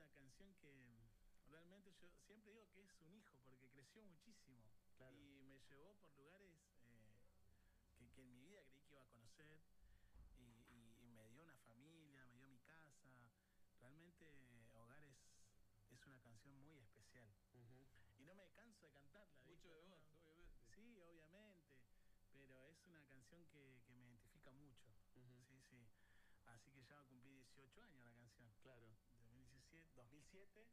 canción que realmente yo siempre digo que es un hijo porque creció muchísimo. Claro. Y me llevó por lugares que en mi vida creí que iba a conocer y me dio una familia, me dio mi casa. Realmente Hogar es una canción muy especial. Y no me canso de cantarla. Mucho de vos, obviamente. Sí, obviamente, pero es una canción que me identifica mucho. Sí, sí. Así que ya cumplí 18 años la canción. Claro. 2017.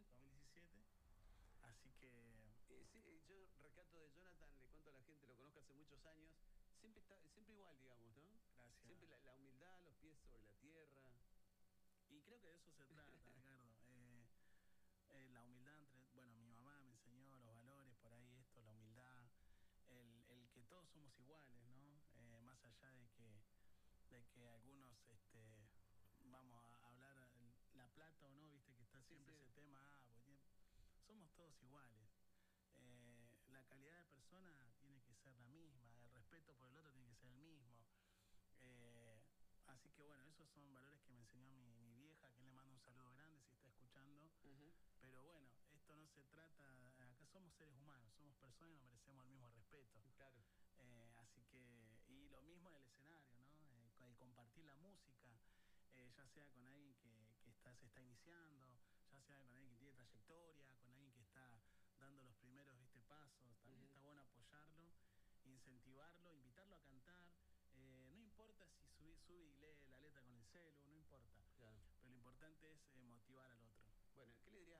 Así que... Sí, yo Recato de Jonathan, le cuento a la gente, lo conozco hace muchos años, siempre igual, digamos, ¿no? Gracias. Siempre la humildad, los pies sobre la tierra. Y creo que de eso se trata, Ricardo. La humildad entre... Bueno, mi mamá me enseñó los valores, por ahí esto, la humildad, el que todos somos iguales, ¿no? Más allá de que algunos... vamos a hablar la plata o no, viste que está siempre ese tema, pues, somos todos iguales. La calidad de persona tiene que ser la misma, el respeto por el otro tiene que ser el mismo. Así que bueno, esos son valores que me enseñó mi vieja, a quien le mando un saludo grande si está escuchando. Pero bueno, esto no se trata, acá somos seres humanos, somos personas y nos merecemos el mismo respeto. Claro. Así que, y lo mismo en el escenario, ¿no? El compartir la música, ya sea con alguien que se está iniciando, ya sea con alguien que tiene trayectoria, con alguien que está dando los primeros pasos, también está bueno apoyarlo, incentivarlo, invitarlo a cantar. No importa si sube y lee la letra con el celu, no importa. Claro. Pero lo importante es motivar al otro. Bueno, ¿qué le diría